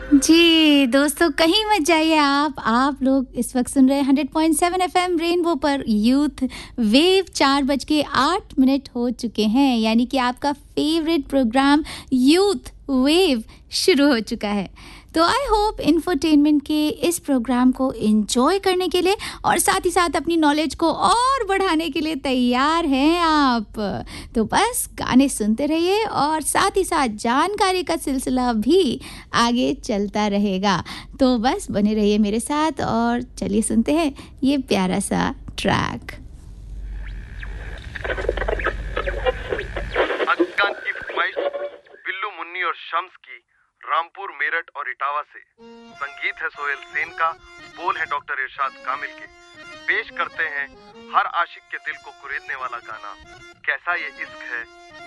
जी, दोस्तों कहीं मत जाइए आप लोग इस वक़्त सुन रहे हैं 100.7 एफ़एम रेनबो पर यूथ वेव 4:08 हो चुके हैं, यानी कि आपका फ़ेवरेट प्रोग्राम यूथ वेव शुरू हो चुका है। तो आई होप इंफोटेनमेंट के इस प्रोग्राम को एन्जॉय करने के लिए और साथ ही साथ अपनी नॉलेज को और बढ़ाने के लिए तैयार हैं आप। तो बस गाने सुनते रहिए और साथ ही साथ जानकारी का सिलसिला भी आगे चलता रहेगा। तो बस बने रहिए मेरे साथ और चलिए सुनते हैं ये प्यारा सा ट्रैक। अक्का की फरमाइश बिल्लू मुन्नी और शम्स की रामपुर मेरठ और इटावा से। संगीत है सोहेल सेन का, बोल है डॉक्टर इरशाद कामिल के। पेश करते हैं हर आशिक के दिल को कुरेदने वाला गाना कैसा ये इश्क है।